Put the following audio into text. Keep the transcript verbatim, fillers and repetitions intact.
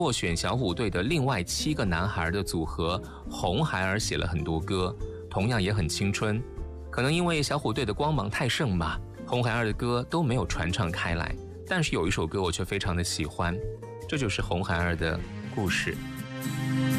获选小虎队的另外七个男孩的组合红孩儿写了很多歌，同样也很青春。可能因为小虎队的光芒太盛吧，红孩儿的歌都没有传唱开来。但是有一首歌我却非常的喜欢，这就是红孩儿的故事。